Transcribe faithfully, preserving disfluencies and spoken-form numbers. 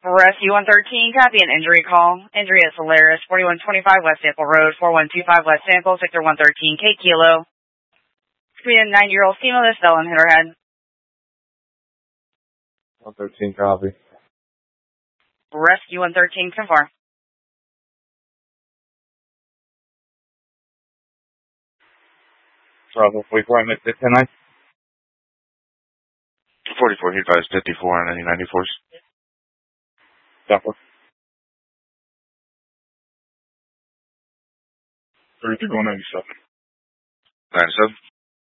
Rescue one thirteen, copy an injury call. Injury at Solaris, forty-one twenty-five West Sample Road, four one two five West Sample, Sector one thirteen, K Kilo. Could be a nine-year-old female that's fell and hit her head. one thirteen, copy. Rescue one thirteen, come far. Bravo, forty-four, I'm at ten nine. forty-four, he advised fifty-four on any ninety-fours. Copy. thirty-two, one ninety-seven. ninety-seven.